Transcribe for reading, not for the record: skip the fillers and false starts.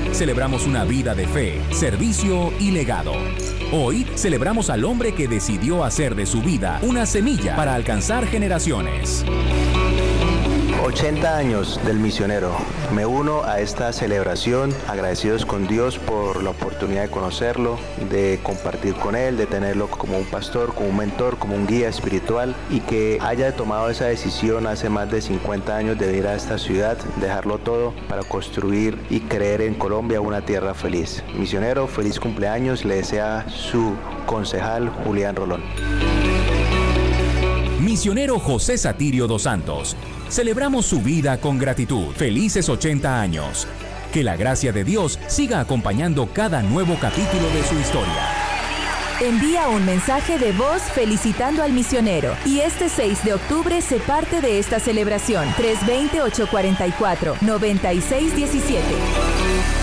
celebramos una vida de fe, servicio y legado. Hoy celebramos al hombre que decidió hacer de su vida una semilla para alcanzar generaciones. 80 años del misionero. Me uno a esta celebración agradecidos con Dios por la oportunidad de conocerlo, de compartir con él, de tenerlo como un pastor, como un mentor, como un guía espiritual, y que haya tomado esa decisión hace más de 50 años de venir a esta ciudad, dejarlo todo para construir y creer en Colombia una tierra feliz. Misionero, feliz cumpleaños, le desea su concejal Julián Rolón. Misionero José Satirio dos Santos. Celebramos su vida con gratitud. Felices 80 años. Que la gracia de Dios siga acompañando cada nuevo capítulo de su historia. Envía un mensaje de voz felicitando al misionero y este 6 de octubre se parte de esta celebración. 320-844-9617.